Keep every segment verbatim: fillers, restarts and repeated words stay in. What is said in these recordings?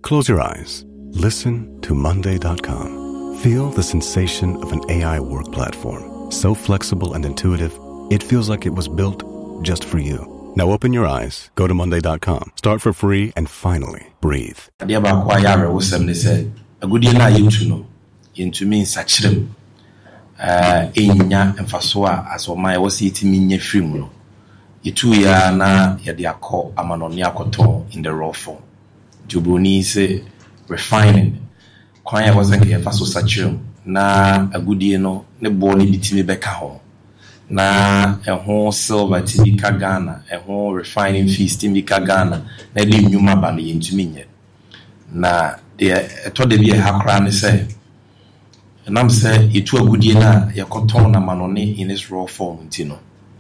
Close your eyes. Listen to Monday dot com. Feel the sensation of an A I work platform. So flexible and intuitive, it feels like it was built just for you. Now open your eyes, go to Monday dot com, start for free, and finally breathe. Enya emfaso a asoma ya wose yitimi nya firim no yitu ya na yede akọ amanoni akoto in the raw form jubroni se refining kwan ya wose nke emfaso sachem na agudie no ne bo ne bitimi beka ho na eho silver tibi ka Ghana eho refining fees tibi ka Ghana na de nyuma ba no yintumi nya na de eto de bi hakra ne se Nam say itu agudie na yakoton na manone in its raw form ntino.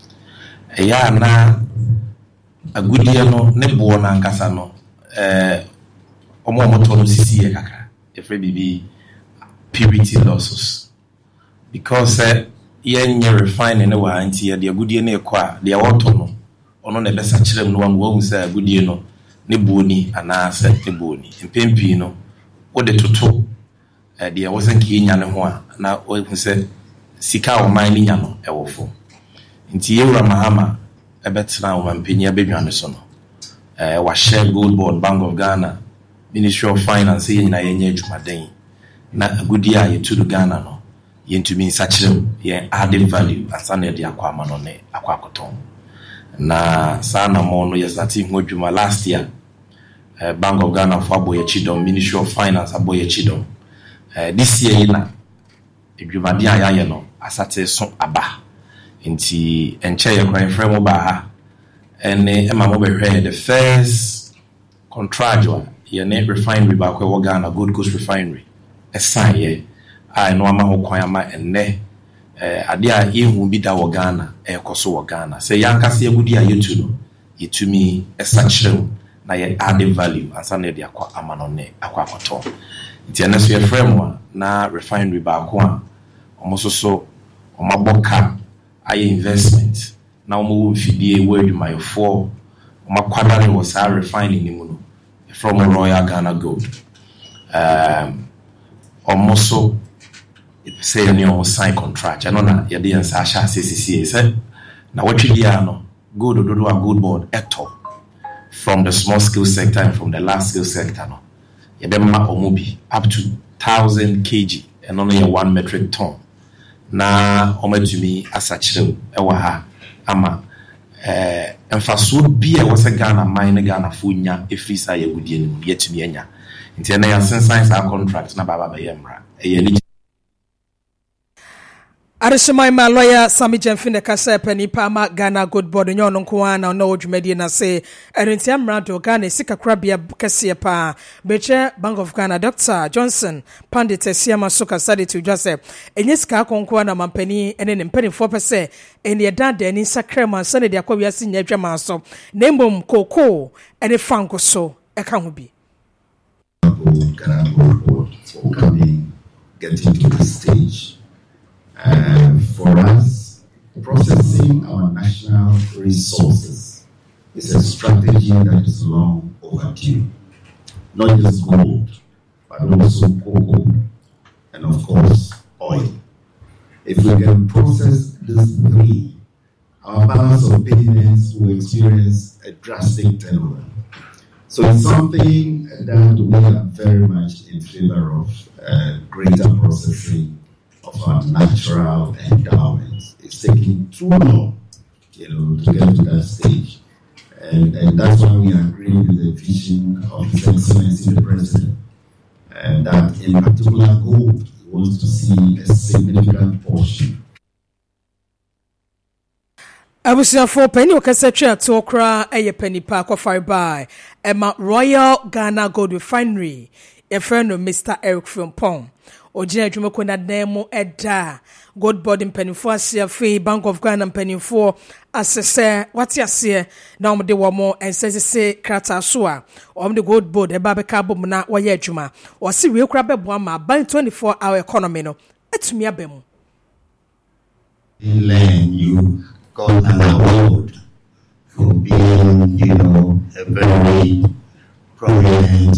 Eya na agudie no ne bo na nkasa no eh omo moto no sisi e kaka. Efre bibi purity losses. Because eh yen ye refine ne wa anti ye de agudie na ekwa de wato no ono na besa kirem no wanwo hu say agudie no ne bo ni ana say ne bo ni. Mpempi no wo de toto de wasn't kinya ne ho a na o hu se sika o man ni nya no e wo fo nti yewura mahama e betra o mampenya bedwane so no eh wa share gold board Bank of Ghana Ministry of Finance yin na yenye adwumaden na agudi a yetu do Ghana no yentumi nsakirem ye added value asana de akwa ma no ne akwa akoton na sana mo no yesati ho adwuma last year eh, Bank of Ghana for aboye chidom Ministry of Finance aboye chidom Uh, this year na edwumade ayaye no asate so aba nti enche ye kwan frame mo ba ha ene ema mo behwe the first contractor ye ne refinery ba kwa Ghana Gold Coast Refinery esan ye a no ama ho kwan ama enne eh ade a yehu bi da wo Ghana e koso wo Ghana se yankase agudi a yetu no yetumi esachirem na ye add value asana de akwa amanone akwa akoto nti ene so ye frame na refinery ba kwa omososo omaboka aye investment na omo mfidie word my four omakwadare was our refining ni muno from Royal Ghana Gold um omoso say ni o sign contract ano na ye de ensa sha C C C say na watwidi ano gold ododo a gold board eto from the small scale sector and from the large scale sector no ye dem ma omobi up to one thousand kilograms and only one metric ton na omatumi asachirem ewa ha ama eh emfaso bi e wose Ghana mine Ghana funya efrisa ye gudie ni yetumi anya nti na ya sense our contract na baba ba yemra e Arishimai ma lawyer Sami Jemfine kasa pani pama Ghana Gold Board nyo no nko na no dwumadi na se erintia mrado Ghana sika krabia kase pa beche Bank of Ghana Doctor Johnson Pandit Siama Soka sade to Joseph enye sika konko na mampani ene ne mpani four percent ene ye dada ni sakrema sane de akwa wiase nya dwama so nembom koko ene fanko so e ka ho bi Ghana Gold Board for coming getting to the stage. Uh, for us, processing our national resources is a strategy that is long overdue. Not just gold, but also cocoa and, of course, oil. If we can process these three, our balance of payments will experience a drastic turnover. So it's something that we are very much in favor of, uh, greater processing of our natural endowments. It's taking too long, you know, to get to that stage. And, and that's why we agree with the vision of His Excellency the President, and that in particular gold, he wants to see a significant portion. Abusia for penny okasetre atokra eye penny pa kwa firebuy Emma Royal Ghana Gold Refinery e friend of Mister Eric Frimpong Ojina adwumako na demo eda Gold Board mpanifo asia fe Bank of Ghana mpanifo asese wati ase na omde wo mo ensese krata so a omde Gold Board e ba be ka bom na woye adwuma o se we kura bebo ama ban twenty-four hour economy no etumi abemu Len, you got an award for being, you know, a very prominent